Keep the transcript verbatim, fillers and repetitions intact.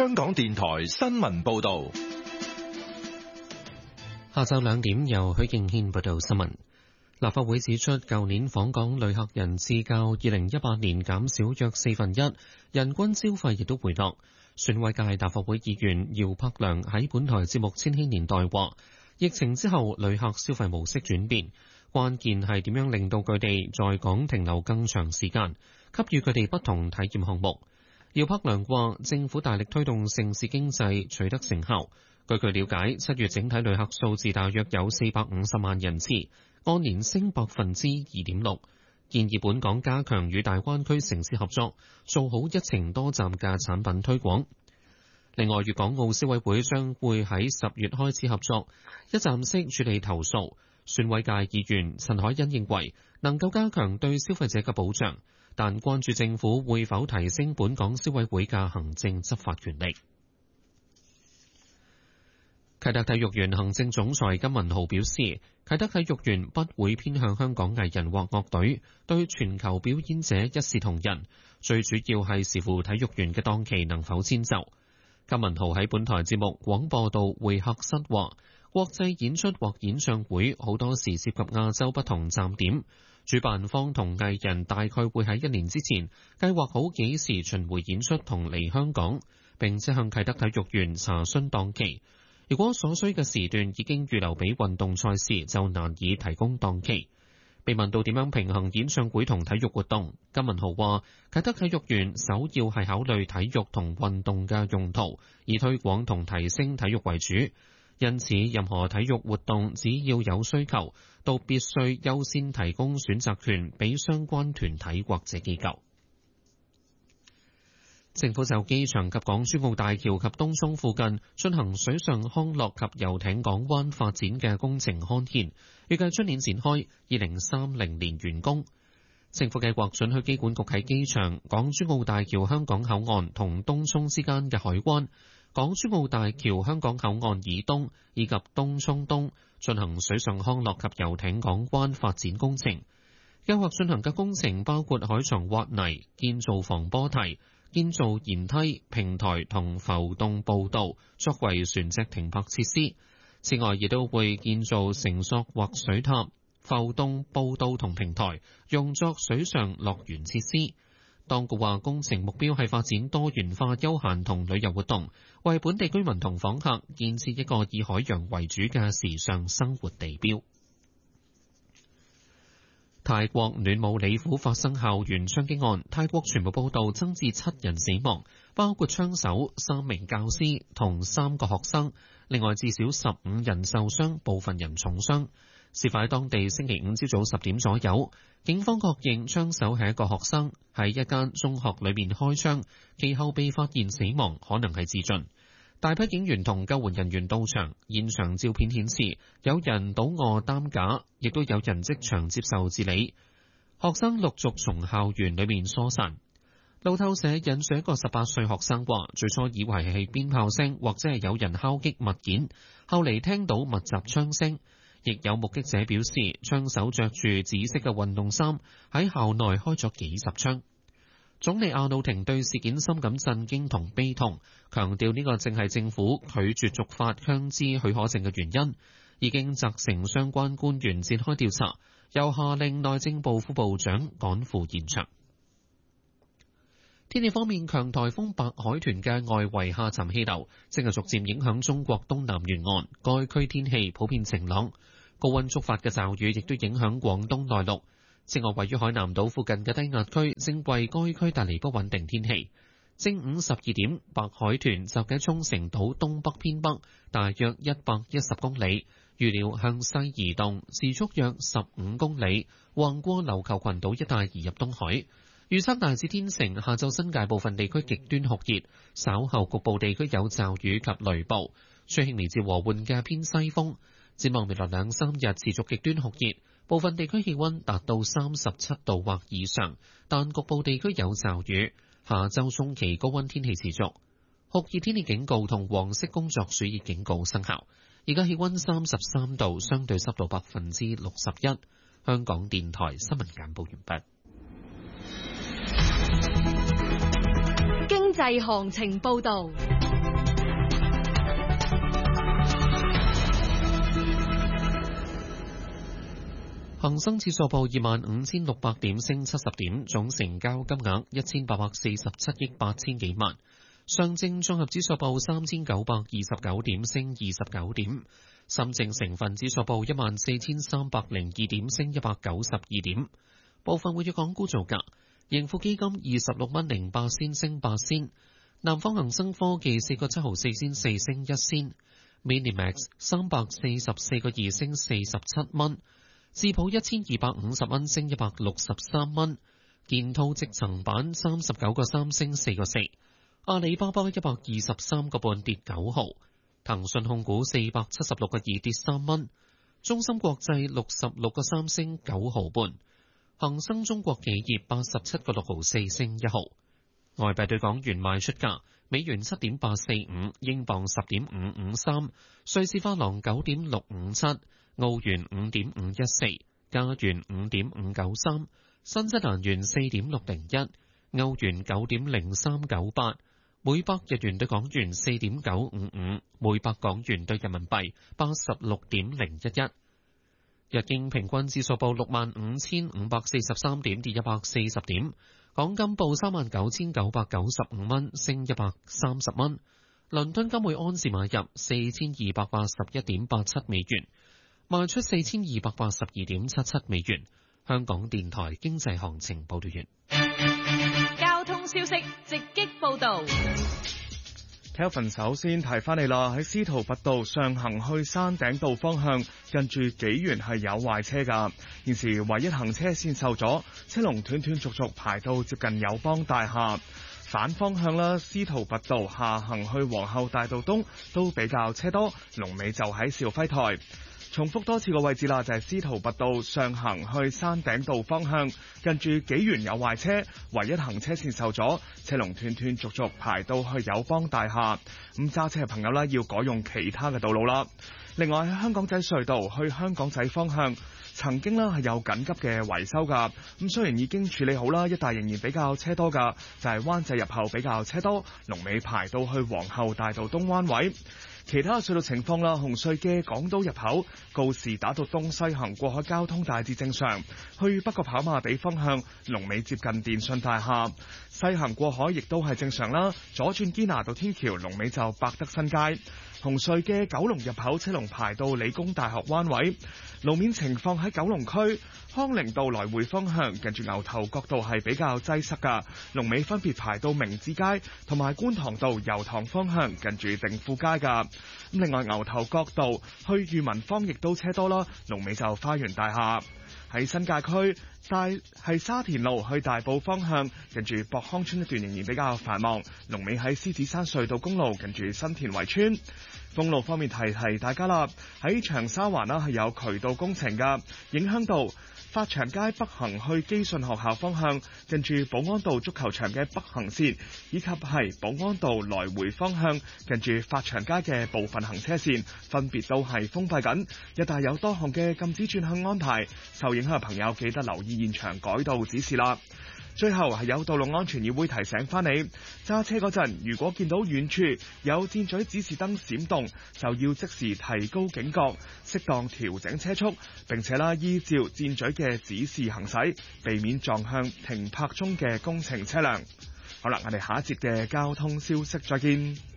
香港電台新聞報道。 下晝兩點，由許敬軒報道新聞。立法會指出，舊年訪港旅客人次較二零一八年減少約四分一，人均消費亦都回落。選委界立法會議員姚柏良喺本台節目《千禧年代》話，疫情之後旅客消費模式轉變，關鍵係點樣令到佢哋在港停留更長時間，給予佢哋不同體驗項目。姚柏良話，政府大力推動盛事經濟取得成效。據佢了解，七月整體旅客數字大約有四百五十萬人次，按年升百分之二點六。建議本港加強與大灣區城市合作，做好一程多站嘅產品推廣。另外，粵港澳消委會將會喺十月開始合作，一站式處理投訴。選委界議員陳海欣認為，能夠加強對消費者嘅保障，但關注政府會否提升本港消委會嘅行政執法權力。啟德體育園行政總裁金文豪表示，啟德體育園不會偏向香港藝人或樂隊，對全球表演者一視同仁，最主要係視乎體育園嘅檔期能否遷就。金文豪喺本台節目廣播道會客室話，國際演出或演唱會好多時涉及亞洲不同站點，主辦方同藝人大概會喺一年之前計劃好幾時巡迴演出同嚟香港，並且向啟德體育園查詢檔期。如果所需嘅時段已經預留俾運動賽事，就難以提供檔期。被問到點樣平衡演唱會同體育活動，金文豪話：啟德體育園首要係考慮體育同運動嘅用途，以推廣同提升體育為主。因此，任何體育活動只要有需求，都必須優先提供選擇權俾相關團體或者機構。政府就機場及港珠澳大橋及東涌附近進行水上康樂及遊艇港灣發展嘅工程刊憲，預計出年展開，二零三零年完工。政府計劃准許機管局喺機場、港珠澳大橋香港口岸同東涌之間嘅海灣、港珠澳大橋香港口岸以東以及東涌東進行水上康樂及遊艇港灣發展工程。計劃進行嘅工程包括海床挖泥、建造防波堤、建造舷梯、平台同浮動步道，作為船隻停泊設施。此外，亦都會建造繩索或水塔、浮動步道同平台，用作水上樂園設施。當局話，工程目標係發展多元化休閒同旅遊活動，為本地居民同訪客建設一個以海洋為主嘅時尚生活地標。泰國暖武里府發生校園槍擊案，泰國傳媒報道增至七人死亡，包括槍手、三名教師同三個學生，另外至少十五人受傷，部分人重傷。事發喺當地星期五朝早十點左右，警方確認槍手係一個學生，喺一間中學裏面開槍，其後被發現死亡，可能係自盡。大批警員同救援人員到場，現場照片顯示有人倒卧擔架，亦都有人即場接受治理。學生陸續從校園裏面疏散。路透社引述一個十八歲學生話，最初以為係鞭炮聲或者係有人敲擊物件，後嚟聽到密集槍聲。亦有目擊者表示，槍手着住紫色嘅運動衫，喺校內開咗幾十槍。總理阿努廷對事件深感震驚同悲痛，強調呢個正係政府拒絕續發槍支許可證嘅原因，已經責成相關官員展開調查，又下令內政部副部長趕赴現場。天氣方面，強颱風白海豚嘅外圍下沉氣流正係逐漸影響中國東南沿岸，該區天氣普遍晴朗，高溫觸發嘅驟雨亦都影響廣東內陸。此外，位於海南島附近嘅低壓區正為該區帶嚟不穩定天氣。正午十二點，白海豚集喺沖繩島東北偏北，大約一百一十公里，預料向西移動，時速約十五公里，橫過琉球群島一帶移入東海。預測大致天晴，下晝新界部分地區極端酷熱，稍後局部地區有驟雨及雷暴，吹輕微至和緩嘅偏西風。展望未來兩三日持續極端酷熱，部分地區氣溫達到三十七度或以上，但局部地區有驟雨。下週中期高溫天氣持續，酷熱天氣警告同黃色工作暑熱警告生效。而家氣溫三十三度，相對濕度百分之六十一。香港電台新聞簡報完畢。 經濟行情報道。 恒生指數報二萬五千六百點，升七十點，總成交金額一千八百四十七億八千幾萬。上證綜合指數報三千九百二十九點，升二十九點。深證成分指數報一萬四千三百零二點，升一百九十二點。部分活躍港股造價，盈富基金二十六蚊零八仙升八仙，南方恒生科技四個七毫四仙四升一仙，Minimax 三百四十四個二升四十七蚊，智普一千二百五十蚊升一百六十三蚊，建滔積層板三十九個三升四個四，阿里巴巴一百二十三個半跌九毫，騰訊控股四百七十六個二跌三蚊，中芯國際六十六個三升九毫半，恒生中國企業八十七個六毫四升一毫。外幣對港元賣出價：美元七點八四五，英鎊十點五五三，瑞士法郎九點六五七，澳元五點五一四，加元五點五九三，新西蘭元四點六零一，歐元九點零三九八，每百日元對港元四點九五五，每百港元對人民幣八十六點零一一。日經平均指數報六萬五千五百四十三點，跌一百四十點。港金報三萬九千九百九十五蚊，升一百三十蚊。倫敦金每安士買入四千二百八十一點八七美元，賣出四千二百八十二點七七美元。香港電台經濟行情報道完。 交通消息直擊報道。 Kelvin 首先提翻你啦，喺司徒拔道上行去山頂道方向，近住紀元係有壞車㗎。現時唯一行車線受阻，車龍斷斷續續排到接近友邦大廈。反方向啦，司徒拔道下行去皇后大道東都比較車多，龍尾就喺肇輝台。重複多次個位置啦，就係司徒拔道上行去山頂道方向，近住紀元有壞車，唯一行車線受阻，車龍斷斷續續排到去友邦大廈。咁揸車嘅朋友呢，要改用其他嘅道路啦。另外喺香港仔隧道去香港仔方向，曾經呢係有緊急嘅維修㗎。咁雖然已經處理好啦，一帶仍然比較車多㗎，就係灣仔入口比較車多，龍尾排到去皇后大道東彎位。其他隧道情況啦，紅隧嘅港島入口告士打道東西行過海交通大致正常，去北角跑馬地方向龍尾接近電訊大廈，西行過海亦都係正常啦。左轉堅拿道天橋龍尾就百德新街，紅隧嘅九龍入口車龍排到理工大學灣位。路面情況喺九龍區康寧道來回方向，近住牛頭角道係比較擠塞㗎，龍尾分別排到明志街同埋觀塘道油塘方向，近住定富街㗎。另外牛頭角道去裕民坊亦都車多啦，龍尾就花園大廈。喺新界區大係沙田路去大埔方向，近住博康村一段仍然比較繁忙，龍尾喺獅子山隧道公路近住新田圍村。封路方面提提大家啦，喺長沙灣啦係有渠道工程㗎，影響到發祥街北行去基信學校方向，近住保安道足球場嘅北行線，以及係保安道來回方向，近住發祥街嘅部分行車線，分別都係封閉緊。一帶有多項嘅禁止轉向安排，受影響嘅朋友記得留意現場改道指示啦。最後係有道路安全議會提醒翻你，揸車嗰陣如果見到遠處有箭嘴指示燈閃動，就要即時提高警覺，適當調整車速，並且啦依照箭嘴嘅指示行駛，避免撞向停泊中嘅工程車輛。好啦，我哋下一節嘅交通消息再見。